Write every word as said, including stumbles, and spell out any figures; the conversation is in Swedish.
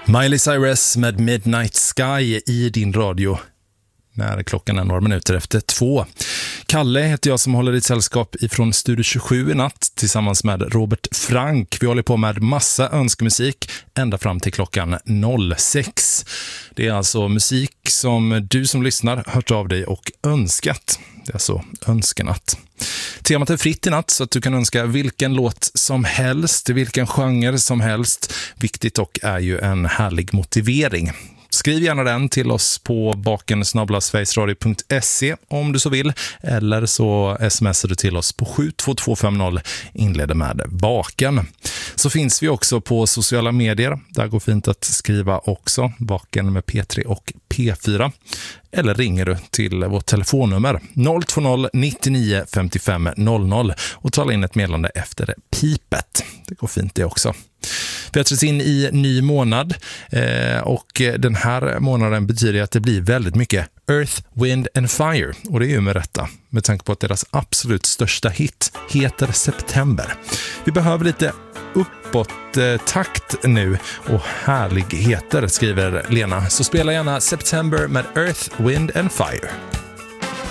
Miley Cyrus med Midnight Sky i din radio när klockan är några minuter efter två. Kalle heter jag som håller i sällskap ifrån Studio tjugosju i natt tillsammans med Robert Frank. Vi håller på med massa önskemusik ända fram till klockan sex. Det är alltså musik som du som lyssnar hört av dig och önskat. Det är alltså önskenatt. Temat är fritt i natt så att du kan önska vilken låt som helst, vilken genre som helst. Viktigt dock är ju en härlig motivering. Skriv gärna den till oss på baken snabel-a sverigesradio punkt se om du så vill. Eller så smsar du till oss på sju två två fem noll, inleder med baken. Så finns vi också på sociala medier. Där går fint att skriva också. Baken med P tre och P fyra. Eller ringer du till vårt telefonnummer noll två noll nittionio femtiofem noll noll och tala in ett meddelande efter pipet. Det går fint det också. Vi har trätt in i ny månad eh, och den här månaden betyder att det blir väldigt mycket Earth, Wind and Fire. Och det är ju med rätta med tanke på att deras absolut största hit heter September. Vi behöver lite uppåt eh, takt nu och härligheter, skriver Lena. Så spela gärna September med Earth, Wind and Fire.